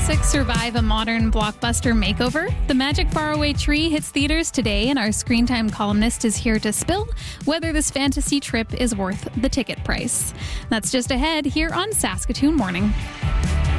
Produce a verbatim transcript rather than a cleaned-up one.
classics survive a modern blockbuster makeover? The Magic Faraway Tree hits theaters today, and our Screen Time columnist is here to spill whether this fantasy trip is worth the ticket price. That's just ahead here on Saskatoon Morning.